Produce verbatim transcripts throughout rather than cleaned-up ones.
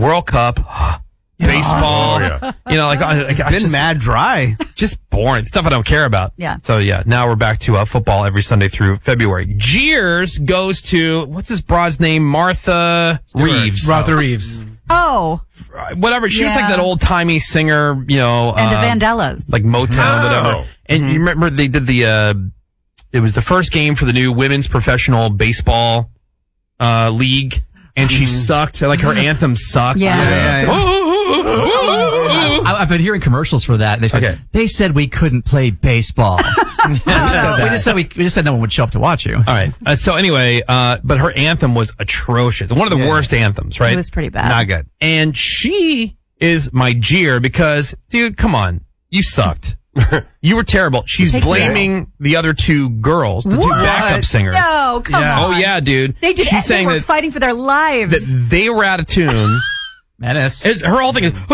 World Cup, baseball. Oh, yeah. You know, like I, I, I Been just, mad dry. just boring stuff I don't care about. Yeah. So yeah, now we're back to uh, football every Sunday through February. Jeers goes to what's this broad's name? Martha Stewart. Reeves. Martha Reeves. Oh. Whatever. She was Yeah. like that old timey singer. You know, And uh, the Vandellas. like Motown, Oh. whatever. And you remember they did the. Uh, it was the first game for the new women's professional baseball uh, league, and she sucked. Like her anthem sucked. Yeah. Yeah, yeah, yeah. I, I've been hearing commercials for that. They said Okay. they said we couldn't play baseball. we just said we, we just said no one would show up to watch you. All right. Uh, so anyway, uh, but her anthem was atrocious. One of the Yeah. worst anthems, right? It was pretty bad. Not good. And she is my jeer because, dude, come on. You sucked. You were terrible. She's Take blaming the other two girls, the two What? backup singers. No, come Yeah. on. Oh, yeah, dude. They did. She's they saying were that, fighting for their lives. that they were out of tune. Menace. It's, her whole thing is,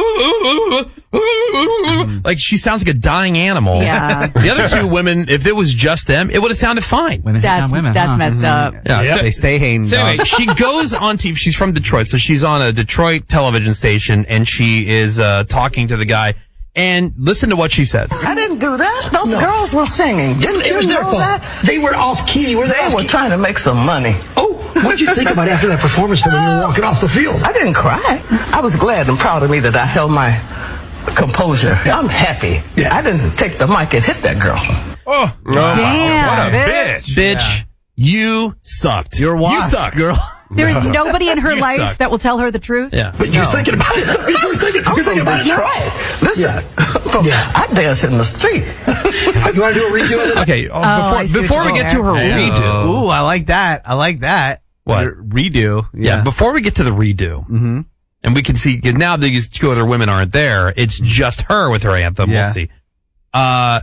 like, she sounds like a dying animal. Yeah. The other two women, if it was just them, it would have sounded fine. Women hate that's on women. that's huh? messed up. Yeah, Yep. so- They stay hating. So anyway, dog. she goes on T V. She's from Detroit, so she's on a Detroit television station, and she is uh, talking to the guy. And listen to what she says. I didn't do that. Those girls were singing. Didn't It you was their know fault. that? They were off key. Were they, They off were key? trying to make some money. Oh, what'd you think about after that performance when you were walking off the field? I didn't cry. I was glad and proud of me that I held my composure. I'm happy. Yeah. I didn't take the mic and hit that girl. Oh, Damn, What a bitch. bitch, you sucked. You're You washed, sucked. girl. There is nobody in her You life suck. that will tell her the truth. Yeah. But you're thinking about it. You're thinking, I'm you're from thinking about it now. Detroit. Listen, Yeah. I dance in the street. You want to do a redo of it? Okay. Oh, I see before before what we you're get to her doing redo. Ooh, I like that. I like that. What? Redo. Yeah. Yeah. Before we get to the redo, Mm-hmm. and we can see 'cause now these two other women aren't there. It's just her with her anthem. Yeah. We'll see. Uh,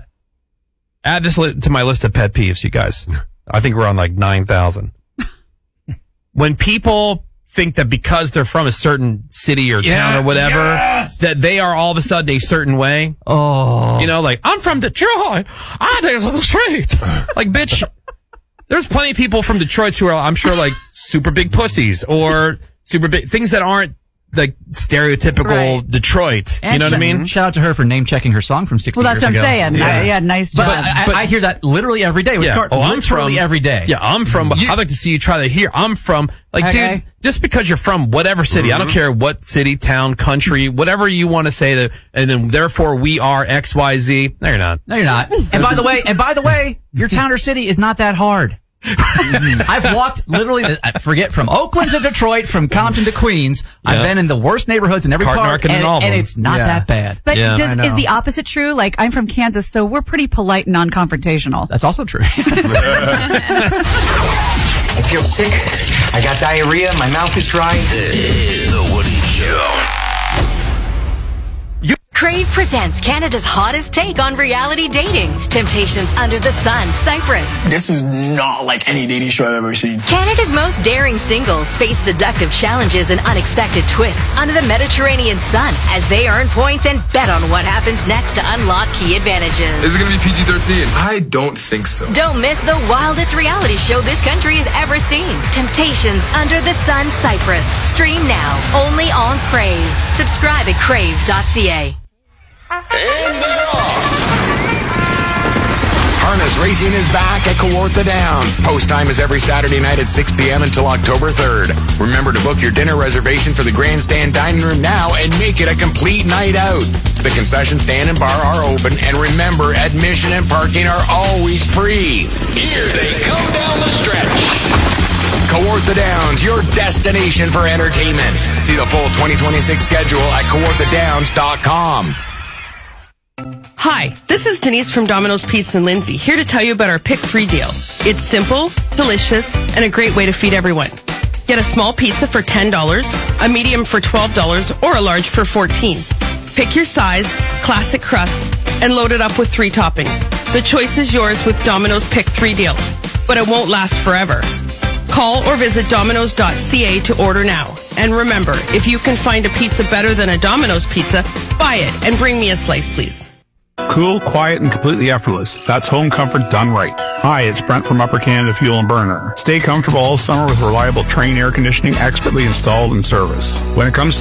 add this li- to my list of pet peeves, you guys. I think we're on like nine thousand. When people think that because they're from a certain city or town or whatever, that they are all of a sudden a certain way. Oh. You know, like, I'm from Detroit. I dance on the street. Like, bitch, there's plenty of people from Detroit who are, I'm sure, like, super big pussies or super big, things that aren't, like, stereotypical Right. Detroit. And You know what I sh- mean? Shout out to her for name checking her song from sixty Well, that's years what I'm ago. saying. Yeah. Yeah, yeah nice job. But, I, But- I hear that literally every day. With Yeah. Car- Oh, I'm literally from every day. Yeah, I'm from. You- I'd like to see you try to hear. I'm from. Like, Okay. dude, just because you're from whatever city, I don't care what city, town, country, whatever you want to say to, and then therefore we are X, Y, Z. No, you're not. No, you're not. And by the way, and by the way, your town or city is not that hard. I've walked literally, I forget, from Oakland to Detroit, from Compton to Queens. I've Yeah. been in the worst neighborhoods in every Cart part, narking and, in all of and them. it's not Yeah. that bad. But Yeah. does, I know. is the opposite true? Like, I'm from Kansas, so we're pretty polite and non-confrontational. That's also true. I feel sick. I got diarrhea. My mouth is dry. The Woody Show. Crave presents Canada's hottest take on reality dating. Temptations Under the Sun, Cyprus. This is not like any dating show I've ever seen. Canada's most daring singles face seductive challenges and unexpected twists under the Mediterranean sun as they earn points and bet on what happens next to unlock key advantages. Is it going to be P G thirteen? I don't think so. Don't miss the wildest reality show this country has ever seen. Temptations Under the Sun, Cyprus. Stream now, only on Crave. Subscribe at crave dot c a. Harness Racing is back at Kawartha Downs. Post time is every Saturday night at six p.m. until October third. Remember to book your dinner reservation for the grandstand dining room now and make it a complete night out. The concession stand and bar are open, and remember, admission and parking are always free. Here they come down the stretch. Kawartha Downs, your destination for entertainment. See the full twenty twenty-six schedule at kawartha downs dot com. Hi, this is Denise from Domino's Pizza in Lindsay, here to tell you about our Pick three deal. It's simple, delicious, and a great way to feed everyone. Get a small pizza for ten dollars, a medium for twelve dollars, or a large for fourteen dollars. Pick your size, classic crust, and load it up with three toppings. The choice is yours with Domino's Pick three deal, but it won't last forever. Call or visit dominos dot c a to order now. And remember, if you can find a pizza better than a Domino's pizza, buy it and bring me a slice, please. Cool, quiet, and completely effortless. That's home comfort done right. Hi, it's Brent from Upper Canada Fuel and Burner. Stay comfortable all summer with reliable Trane air conditioning expertly installed and serviced. When it comes to